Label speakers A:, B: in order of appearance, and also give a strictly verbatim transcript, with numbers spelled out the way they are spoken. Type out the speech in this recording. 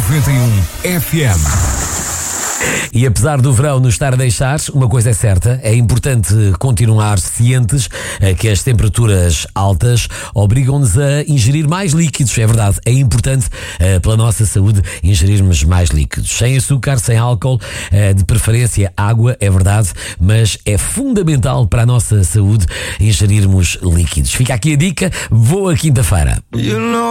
A: noventa e um F M.
B: E apesar do verão nos estar a deixar, uma coisa é certa, é importante continuar cientes que as temperaturas altas obrigam-nos a ingerir mais líquidos. É verdade, é importante pela nossa saúde ingerirmos mais líquidos. Sem açúcar, sem álcool, de preferência água, é verdade, mas é fundamental para a nossa saúde ingerirmos líquidos. Fica aqui a dica, boa quinta-feira.